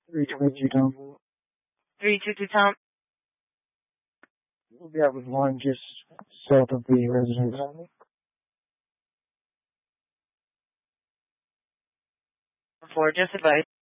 322 Tom. 322 Tom. We'll be out with one just south of the residence. For just advice.